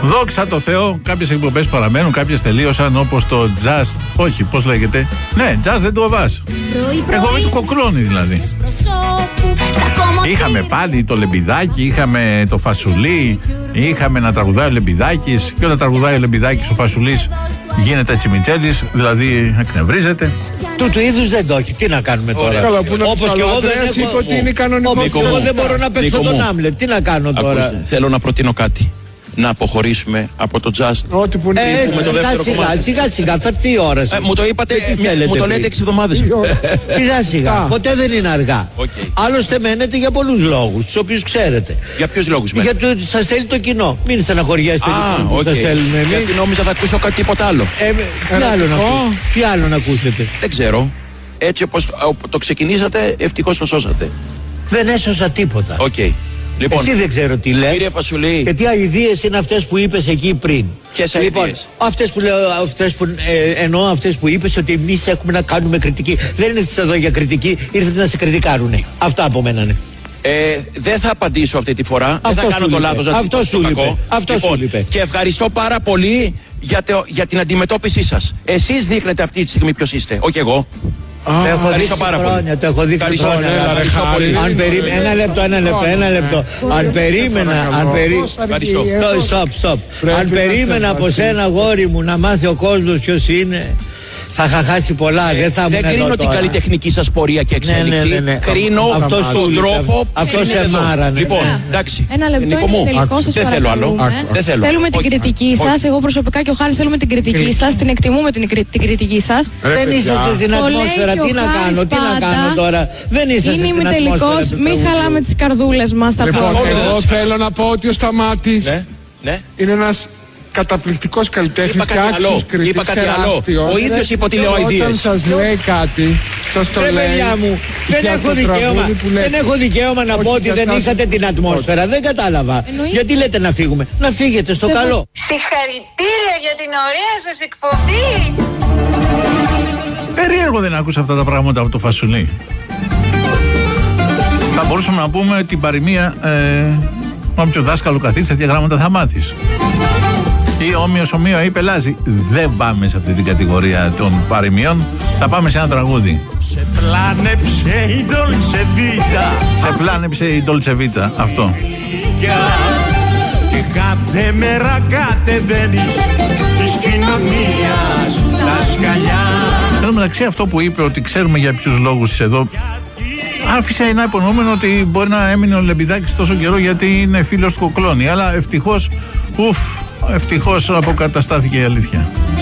Δόξα τω Θεώ, κάποιες εκπομπές παραμένουν, κάποιες τελείωσαν, όπως το Just. Όχι, πώς λέγεται? Ναι, Just δεν το βάζω. Εκπομπή του Κοκλώνη δηλαδή. Είχαμε πάλι το Λεμπιδάκι, είχαμε το Φασουλί, είχαμε να τραγουδάει ο Λεμπιδάκης. Και όταν τραγουδάει ο Λεμπιδάκης, ο Φασουλής γίνεται τσιμιτσέλης, δηλαδή εκνευρίζεται. Του είδους δεν το έχει. Τι να κάνουμε τώρα? Όπως και εγώ δεν έχω. Ότι είναι κανονικό. Εγώ δεν μπορώ να παίξω τον Άμλετ. Τι να κάνω τώρα? Ακούστε, θέλω να προτείνω κάτι. Να αποχωρήσουμε από το Just. Ό,τι που είναι. Σιγά σιγά, θα έρθει η ώρα. Μου το είπατε, μου το λέτε 6 εβδομάδες. Σιγά σιγά, ποτέ δεν είναι αργά. Άλλωστε μένετε για πολλούς λόγους, τους οποίους ξέρετε. Για ποιους λόγους μένετε? Γιατί σας θέλει το κοινό. Μην στεναχωριέστε που σας θέλουμε εμείς. Γιατί νόμιζα θα ακούσω κάτι τίποτα άλλο. Τι άλλο να ακούσετε? Δεν ξέρω. Έτσι όπως το ξεκινήσατε, ευτυχώς το σώσατε. Δεν έσωσα τίποτα. Λοιπόν, εσύ δεν ξέρω τι λες. Κύριε Φασουλή. Και τι αηδίες είναι αυτές που είπες εκεί πριν. Ποιες αηδίες? Εννοώ αυτές που είπες ότι εμείς έχουμε να κάνουμε κριτική. Δεν ήρθες εδώ για κριτική, ήρθατε να σε κριτικάρουνε. Αυτά από μένα είναι. Δεν θα απαντήσω αυτή τη φορά. Δεν θα κάνω το λάθος. Αυτό σου είπε. Αυτό σου είπε. Και ευχαριστώ πάρα πολύ για την αντιμετώπιση σας. Εσείς δείχνετε αυτή τη στιγμή ποιος είστε, όχι εγώ. Ευχαριστώ πάρα πολύ. Το έχω δείξει χρόνια. Ένα λεπτό. Αν περίμενα από σένα, αγόρι μου, να μάθει ο κόσμος ποιος είναι, θα είχα χάσει πολλά. Δεν κρίνω την καλλιτεχνική σας πορεία και εξέλιξη. Κρίνω τον τρόπο. Αυτό σε μάρανε. Λοιπόν, εντάξει. Ένα λεπτό είναι τελικό, σας παρακαλούμε. Θέλουμε την κριτική σας. Εγώ προσωπικά και ο Χάρης θέλουμε την κριτική σας. Την εκτιμούμε την κριτική σας. Δεν είσαστε στην ατμόσφαιρα. Τι να κάνω τώρα? Δεν είσαστε στην ατμόσφαιρα. Είναι τελικός. Μην χαλάμε τις καρδούλες μας. Λοιπόν, εγώ θέλω να πω ότι ο Σταμάτης είναι ένας καταπληκτικός καλλιτέχνης και άξιος κριτής, τεράστιος. Ο ίδιος είπε ότι λέω αηδίες. Όταν σας λέει κάτι, σας το λέει. Παιδιά μου, δεν έχω δικαίωμα να πω ότι δεν είχατε την ατμόσφαιρα. Δεν κατάλαβα. Γιατί λέτε να φύγουμε? Να φύγετε στο καλό. Συγχαρητήρια για την ωραία σας εκπομπή. Περίεργο δεν άκουσα αυτά τα πράγματα από το Φασουλί. Θα μπορούσαμε να πούμε την παροιμία όποιο δάσκαλο καθίσει τέτοια γράμματα θα μάθεις. Ή όμοιος ομοίο ή πελάζει. Δεν πάμε σε αυτή την κατηγορία των παροιμιών. Θα πάμε σε ένα τραγούδι. Σε πλάνεψε η Dolce Vita. Σε πλάνεψε η Dolce Vita. Αυτό. Και κάθε μέρα κατεβαίνεις της κοινωνίας τα σκαλιά. Εν τω μεταξύ, αυτό που είπε ότι ξέρουμε για ποιους λόγους είσαι εδώ, άφησε ένα υπονοούμενο ότι μπορεί να έμεινε ο Λεμπιδάκης τόσο καιρό γιατί είναι φίλος του Κοκλώνη. Αλλά ευτυχώς αποκαταστάθηκε η αλήθεια.